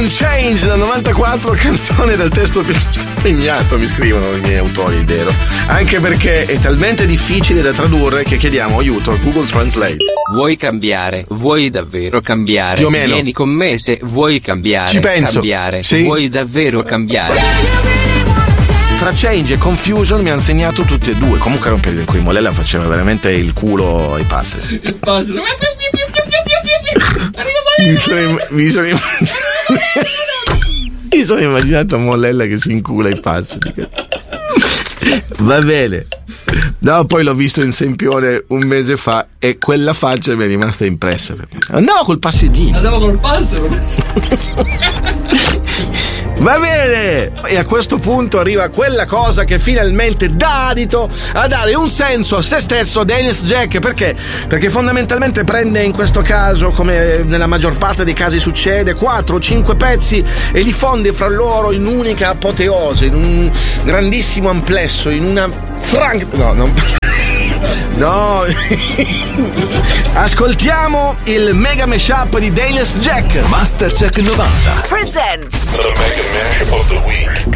Change del 94, canzone dal testo piuttosto impegnato, mi scrivono i miei autori, vero? Anche perché è talmente difficile da tradurre che chiediamo aiuto a Google Translate. Vuoi cambiare? Vuoi davvero cambiare? Più o meno. Vieni con me se vuoi cambiare. Ci penso. Cambiare. Sì. Vuoi davvero cambiare? Tra Change e Confusion mi ha insegnato tutti e due. Comunque era un periodo in cui Molella faceva veramente il culo ai passi. Il puzzle. Mi sono immaginato Molella che si incula i passi. Va bene. No, poi l'ho visto in Sempione un mese fa e quella faccia mi è rimasta impressa. Andava col passeggino. Andavo col passo. Va bene! E a questo punto arriva quella cosa che finalmente dà adito a dare un senso a se stesso Daniels Jack. Perché? Perché fondamentalmente prende in questo caso, come nella maggior parte dei casi succede, 4 o 5 pezzi e li fonde fra loro in un'unica apoteose, in un grandissimo amplesso, in una No, ascoltiamo il mega mashup di Daniels Jack. Mastercheck 90 presents The Mega Mash of the Week.